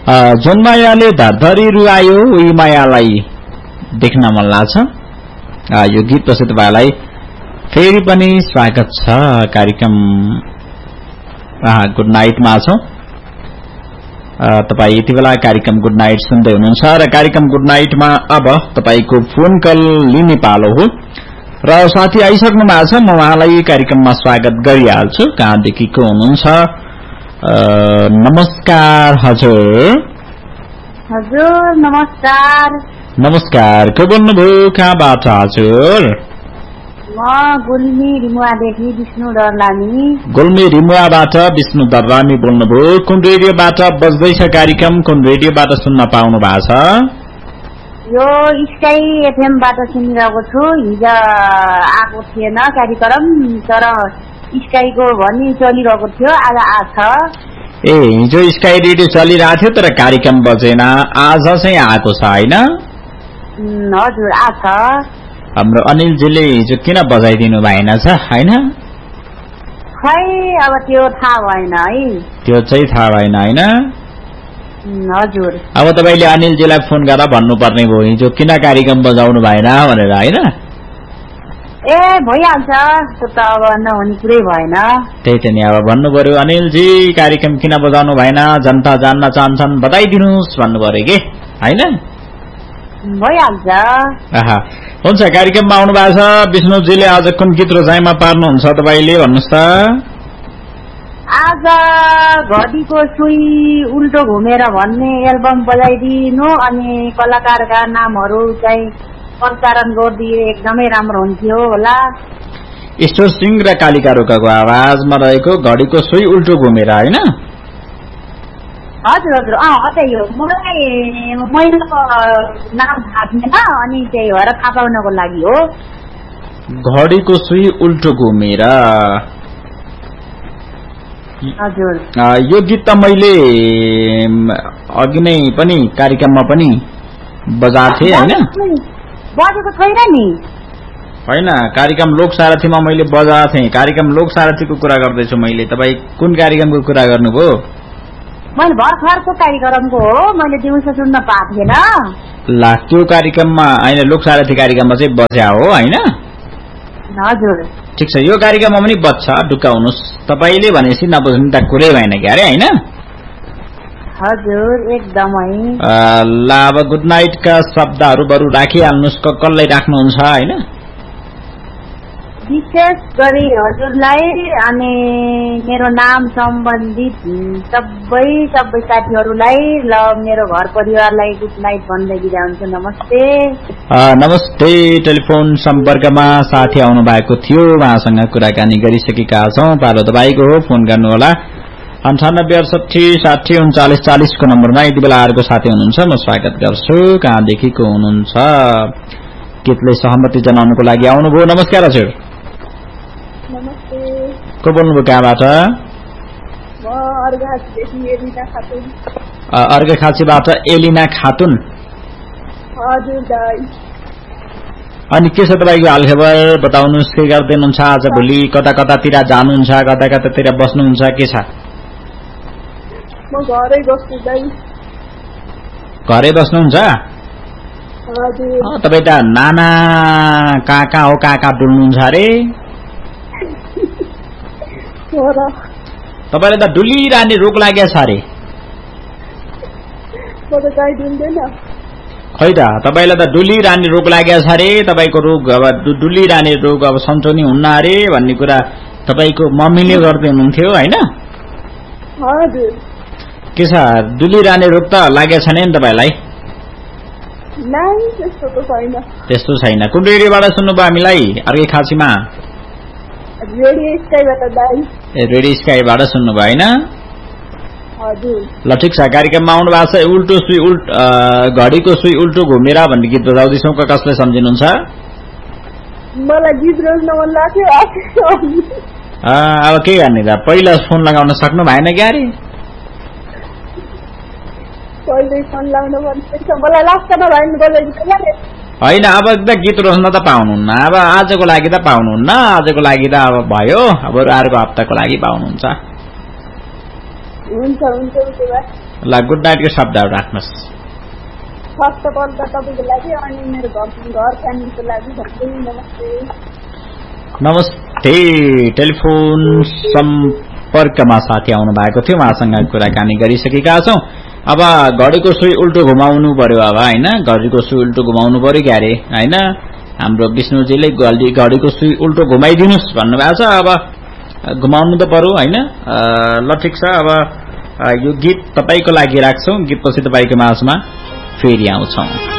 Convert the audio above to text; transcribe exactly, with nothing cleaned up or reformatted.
जुन मायाले धरधरी रुवायो उही मायालाई देख्न मन लाग्छ। यो गीतपछि तपाईलाई फेरि पनि स्वागत छ कार्यक्रम गुड नाइटमा छौं। तपाई यति बेला कार्यक्रम गुड नाइट सुन्दै हुनुहुन्छ र कार्यक्रम गुड नाइटमा अब तपाईको फोन कल लिने पालो हो र साथी आइसक्नु भएको छ। म उहाँलाई कार्यक्रममा स्वागत गरिहाल्छु। कहाँदेखि को हुनुहुन्छ? नमस्कार हजुर। हजुर नमस्कार। नमस्कार, को बोल्नुभयो? कहाँबाट हजुर? म गुल्मी रिमुवादेखि विष्णु दर्लामी। गुल्मी रिमुवाबाट विष्णु दर्लामी बोल्नुभयो। कुन रेडियोबाट बज्दैछ कार्यक्रम? कुन रेडियोबाट सुन्न पाउनु भएको छ? यो स्काई एफएम बाट सुनिरहेको छु। हिजो आएको थिएन कार्यक्रम, तर स्काईको भनी चलिरहेको थियो, आज आछ। ए हिजो स्काई रेडियो चलिरहेको थियो तर कार्यक्रम बजेन, आज चाहिँ आएको छ हैन? हजुर आछ। हाम्रो अनिलजीले हिजो किन बजाइदिनु भएन छ हैन? खै अब त्यो थाहा भएन है। त्यो चाहिँ थाहा भएन हैन? हजुर। अब तपाईले अनिलजीलाई फोन गरेर भन्नुपर्ने भयो हिजो किन कार्यक्रम बजाउनु भएन भनेर हैन? ए भइहाल्छ, त्यो त अब नहुने कुरै भएन। त्यही त नि, अब भन्नु पर्यो अनिलजी कार्यक्रम किन बजाउनु भएन, जनता जान्न चाहन्छन् बताइदिनुस् भन्नु पर्यो के हैन? भइहाल्छ। आहा हुन्छ, कार्यक्रममा आउनु भएको छ। विष्णुजीले आज कुन गीत रोजाइमा पार्नुहुन्छ तपाईले भन्नुस् त? आज घडीको सुई उल्टो घुमेर भन्ने एल्बम बजाइदिनु, अनि कलाकारका नामहरू चाहिँ प्रचारण गरिदिए एकदमै राम्रो हुन्थ्यो होला। ईश्वर सिंह र कालिका रोकाको आवाजमा रहेको घडीको सुई उल्टो घुमेर हैन? हजुर हजुर अँ त्यही हो। मलाई महिलाको नाम थाहा थिएन, अनि त्यही भएर थाहा पाउनको लागि हो। घडीको सुई उल्टो घुमेर। हजुर। यो गीत त मैले अघि नै पनि कार्यक्रममा पनि बजाएको थिएँ हैन? बजेको छैन नि। हैन, कार्यक्रम लोक सारथीमा मैले बजाएको थिएँ। कार्यक्रम लोक सारथीको कुरा गर्दैछु मैले। तपाई कुन कार्यक्रमको कुरा गर्नुभयो? मैले भर्खरको कार्यक्रमको हो, मैले दिउँसो सुन्न पाएको थिएन। ला त्यो कार्यक्रममा हैन, लोक सारथी कार्यक्रममा चाहिँ बज्या हो हैन? हजुर। ठीक छ, यो कार्यक्रममा पनि बज्छ, ढुक्का हुनुस्। तपाईले भनेपछि नबुझ्ने त कुरै भएन के अरे हैन? हजुर एकदमै। ला अब गुड नाइट का शब्दहरु बरु राखिहाल्नुस्, कसलाई राख्नुहुन्छ हैन? विशेष गरी हजुरलाई अनि मेरो नाम सम्बन्धित सबै सबै साथीहरूलाई ल मेरो घर परिवारलाई गुड नाइट भन्दै बिदा हुन्छु। नमस्ते। नमस्ते। टेलिफोन सम्पर्कमा साथी आउनु भएको थियो, उहाँसँग कुराकानी गरिसकेका छौं। पालो तपाईको हो, फोन गर्नु होला अन्ठानब्बे अडसठी साठी उन्चालिस चालिस को नम्बरमा। यति बेला अर्को साथी हुनुहुन्छ, म स्वागत गर्छु। कहाँदेखि को हुनुहुन्छ? गीतले सहमति जनाउनको लागि आउनुभयो। नमस्कार हजुर। नमस्ते। को बोल्नुभयो? कहाँबाट? म अर्घाखाँचीदेखि एलिना खातुन। अर्घाखाँचीबाट एलिना खातुन। हजुर दाइ। अनि के छ तपाईको हालखबर बताउनुस्? के गर्दै हुनुहुन्छ आज भोलि? कता कतातिर जानुहुन्छ? कता कतातिर बस्नुहुन्छ? के छ? म घरै बस्छु दाइ। घरै बस्नुहुन्छ? हजुर। तपाई त नाना काका हो, काका डुल्नुहुन्छ अरे? तपाईलाई त डुलिरहने रोग लागेछ अरे? खै त तपाईलाई त डुलिरहने रोग लागेछ अरे? तपाईको रोग अब डुलिरहने रोग अब सन्चोनी हुन्न अरे भन्ने कुरा तपाईको मम्मीले गर्दै हुनुहुन्थ्यो हैन? हजुर। के छ, डुलिरहने रोग त लागेछ नि तपाईलाई? नै, त्यस्तो त छैन। त्यस्तो छैन। कुन रेडियोबाट सुन्नुभयो हामीलाई? अर्घाखाँचीमा रेडियो स्काईबाट दाइ। ए रेडियो स्काईबाट सुन्नुभयो हैन? हजुर। ल ठिक छ, कार्यक्रममा आउनु भएको छ। उल्टो सुई उल्ट घडीको सुई उल्टो घुमेर भन्ने गीत बजाउँदैछौँ। कसले सम्झिनुहुन्छ? मलाई गीत रोज्न मन लाग्थ्यो। अब के गर्ने त, पहिला फोन लगाउन सक्नु भएन क्या अरे? पहिल्यै फोन लगाउन मन पर्छ। मलाई लास्टमा भएन बोलाइदिनु हैन, अब त गीत रोज्न त पाउनुहुन्न। अब आजको लागि त पाउनुहुन्न, आजको लागि त अब भयो, अब अर्को हप्ताको लागि पाउनुहुन्छ। हुन्छ हुन्छ उसो ल गुड नाइटको शब्दहरू राख्नुहोस्। फर्स्ट अफ अल त तपाईँको लागि अनि मेरो घर घर फ्यामिलीको लागि भन्दै नमस्ते। नमस्ते। टेलिफोन सम्पर्कमा साथी आउनु भएको थियो, उहाँसँग कुराकानी गरिसकेका छौँ। अब घडीको सुई उल्टो घुमाउनु पर्यो, अब होइन घडीको सुई उल्टो घुमाउनु पर्यो क्यारे होइन। हाम्रो विष्णुजीले घडीको सुई उल्टो घुमाइदिनुहोस् भन्नुभएको छ, अब घुमाउनु त पर्यो होइन। ल ठिक छ, अब यो गीत तपाईँको लागि राख्छौँ, गीतपछि तपाईँको माझमा फेरि आउँछौँ।